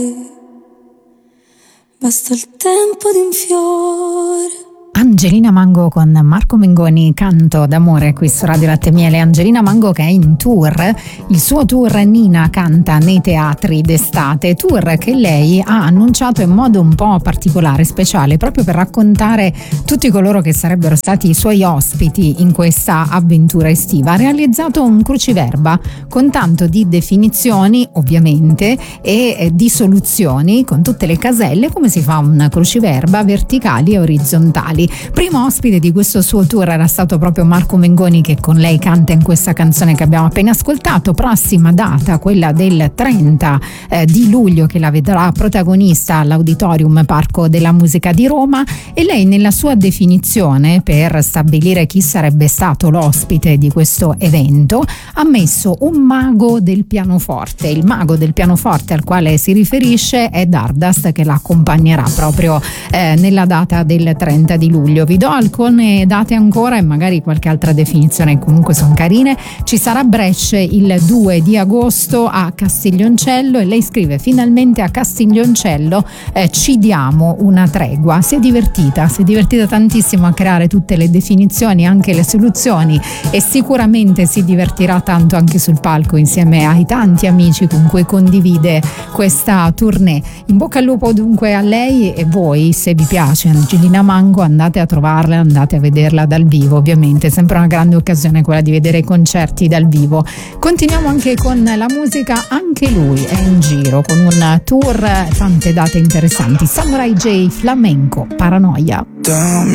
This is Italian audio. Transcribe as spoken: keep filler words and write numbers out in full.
Basta il tempo di un fiore. Angelina Mango con Marco Mengoni, Canto d'amore qui su Radio Latte e Miele. Angelina Mango che è in tour, il suo tour Nina canta nei teatri d'estate, tour che lei ha annunciato in modo un po' particolare, speciale, proprio per raccontare tutti coloro che sarebbero stati i suoi ospiti in questa avventura estiva. Ha realizzato un cruciverba con tanto di definizioni ovviamente e di soluzioni, con tutte le caselle, come si fa un cruciverba, verticali e orizzontali. Primo ospite di questo suo tour era stato proprio Marco Mengoni, che con lei canta in questa canzone che abbiamo appena ascoltato. Prossima data, quella del trenta eh, di luglio, che la vedrà protagonista all'Auditorium Parco della Musica di Roma, e lei nella sua definizione per stabilire chi sarebbe stato l'ospite di questo evento ha messo un mago del pianoforte. Il mago del pianoforte al quale si riferisce è Dardust, che la accompagnerà proprio eh, nella data del trenta di luglio. Vi do alcune date ancora e magari qualche altra definizione, comunque sono carine. Ci sarà Brescia il due di agosto a Castiglioncello, e lei scrive: finalmente a Castiglioncello eh, ci diamo una tregua. Si è divertita, si è divertita tantissimo a creare tutte le definizioni, anche le soluzioni, e sicuramente si divertirà tanto anche sul palco insieme ai tanti amici con cui condivide questa tournée. In bocca al lupo dunque a lei, e voi, se vi piace Angelina Mango, andate a trovarla, andate a vederla dal vivo. Ovviamente sempre una grande occasione quella di vedere i concerti dal vivo. Continuiamo anche con la musica, anche lui è in giro con un tour, tante date interessanti. Samurai J, Flamenco, Paranoia.